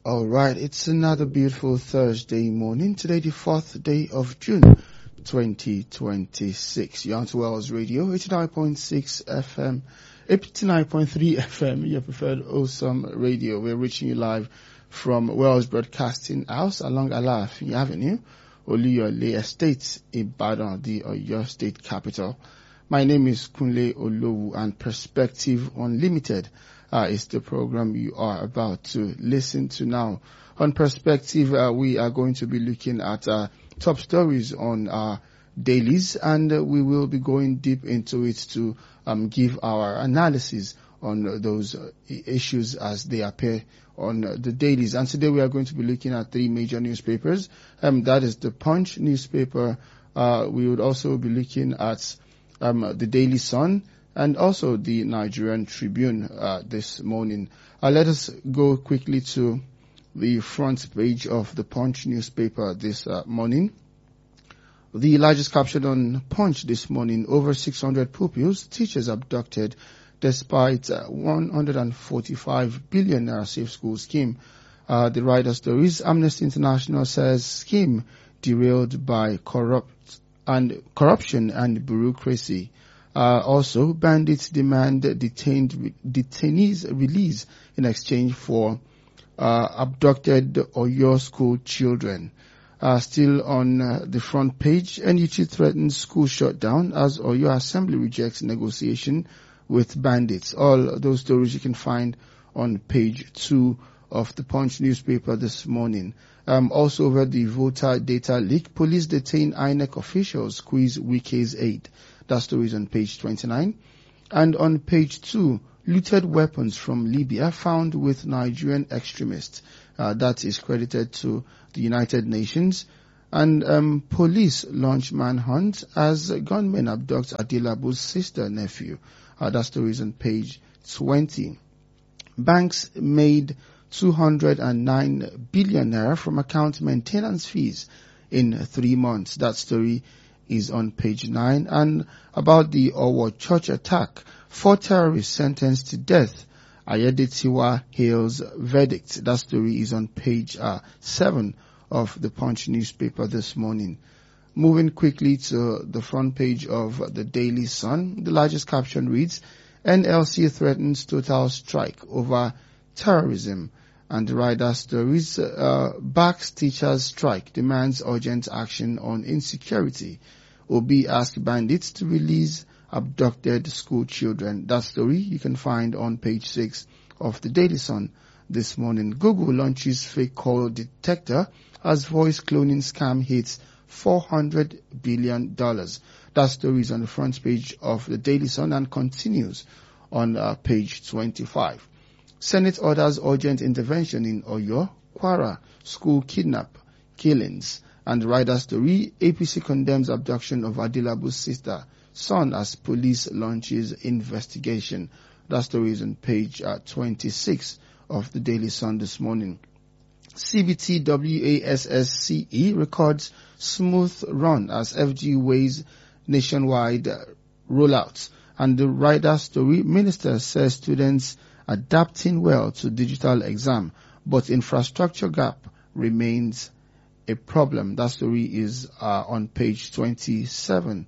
All right, it's another beautiful Thursday morning. Today, the 4th day of June, 2026. You're on to Wells Radio, 89.6 FM, 89.3 FM, your preferred awesome radio. We're reaching you live from Wells Broadcasting House along Alaafin Avenue, Oluyole Estate, Ibadan, the Oyo State capital. My name is Kunle Olowu, and Perspective Unlimited is the program you are about to listen to now. On Perspective, we are going to be looking at top stories on our dailies, and we will be going deep into it to give our analysis on those issues as they appear on the dailies. And today we are going to be looking at three major newspapers. That is the Punch newspaper. We would also be looking at the Daily Sun, and also the Nigerian Tribune this morning. Let us go quickly to the front page of the Punch newspaper this morning. The largest caption on Punch this morning: over 600 pupils, teachers abducted despite 145 billion naira Safe School scheme. The writer stories: Amnesty International says scheme derailed by corruption and bureaucracy. Also, bandits demand detainees release in exchange for abducted Oyo school children. Still on the front page, NUT threatens school shutdown as Oyo Assembly rejects negotiation with bandits. All those stories you can find on page 2 of the Punch newspaper this morning. Also over the voter data leak, police detain INEC officials, squeeze Wike's aid. That story is on page 29. And on page 2, looted weapons from Libya found with Nigerian extremists. That is credited to the United Nations. And police launch manhunt as gunmen abduct Adilabu's sister-nephew. That story is on page 20. Banks made 209 billion naira from account maintenance fees in 3 months. That story is on page 9. And about the Owo church attack, 4 terrorists sentenced to death. Ayedetiwa hails verdict. That story is on page 7 of the Punch newspaper this morning. Moving quickly to the front page of the Daily Sun, the largest caption reads: NLC threatens total strike over terrorism. And the rider stories: backs teachers strike, demands urgent action on insecurity. Obi asks bandits to release abducted school children. That story you can find on page 6 of the Daily Sun this morning. Google launches fake call detector as voice cloning scam hits $400 billion. That story is on the front page of the Daily Sun and continues on page 25. Senate orders urgent intervention in Oyo, Kwara, school killings. And the rider story: APC condemns abduction of Adilabu's sister, son as police launches investigation. That story is on page 26 of the Daily Sun this morning. CBT WASSCE records smooth run as FG weighs nationwide rollouts. And the rider story: minister says students adapting well to digital exam, but infrastructure gap remains a problem. That story is on page 27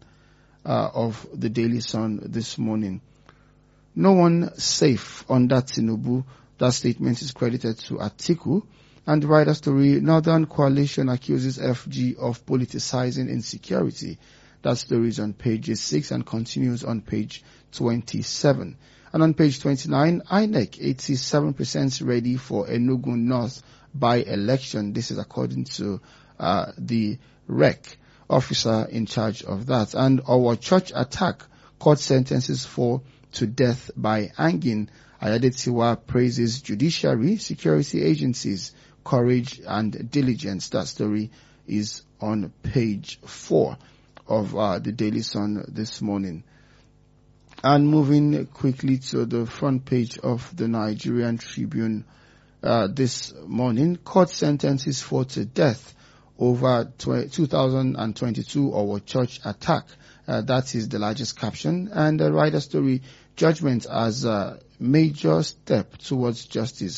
of the Daily Sun this morning. No one safe under Tinubu. That statement is credited to Atiku. And the writer story: Northern Coalition accuses FG of politicizing insecurity. That story is on page 6 and continues on page 27. And on page 29, INEC 87% ready for Enugu North by-election. This is according to the REC officer in charge of that. And our church attack, court sentences 4 to death by hanging. Ayedetiwa praises judiciary, security agencies, courage and diligence. That story is on page 4 of the Daily Sun this morning. And moving quickly to the front page of the Nigerian Tribune this morning, court sentences 4 to death over 2022 Owo church attack. That is the largest caption. And the writer story: judgment as a major step towards justice.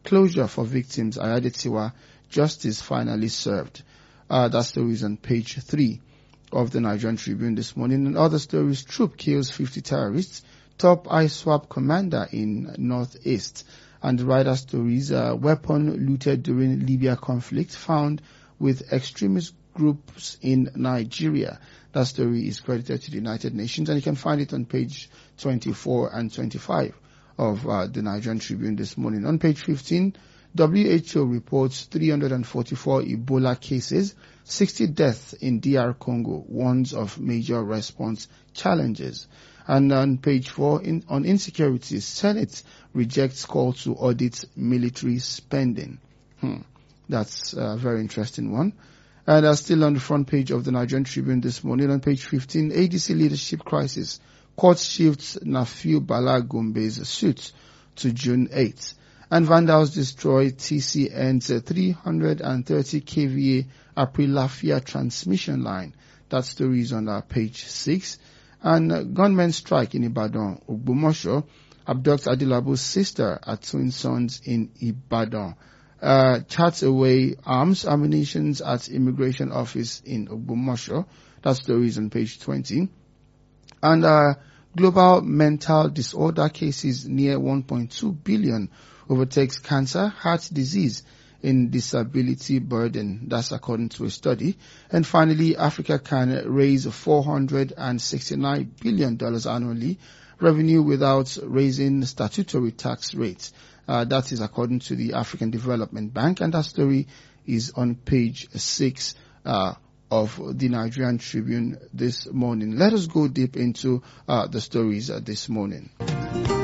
closure for victims. Ayadetiwa, justice finally served. That story is on page 3 of the Nigerian Tribune this morning. And other stories, troop kills 50 terrorists, top ISWAP commander in Northeast. And the rider stories, weapon looted during Libya conflict found with extremist groups in Nigeria. That story is credited to the United Nations, and you can find it on page 24 and 25 of the Nigerian Tribune this morning. On page 15, WHO reports 344 Ebola cases, 60 deaths in DR Congo, warns of major response challenges. And on page 4, on insecurity, Senate rejects call to audit military spending. That's a very interesting one. And still on the front page of the Nigerian Tribune this morning, on page 15, ADC leadership crisis. Court shifts Nafiu Bala Gombe's suit to June 8th. And vandals destroy TCN's 330 kVA Aprilafia transmission line. That story is on page 6. And gunmen strike in Ibadan. Ogbomosho abducts Adilabu's sister at twin sons in Ibadan. Chats away arms, ammunition at immigration office in Ogbomosho. That story is on page 20. And global mental disorder cases near 1.2 billion overtakes cancer, heart disease in disability burden. That's according to a study. And finally, Africa can raise $469 billion annually revenue without raising statutory tax rates. That is according to the African Development Bank, and that story is on page 6 of the Nigerian Tribune this morning. Let us go deep into the stories this morning.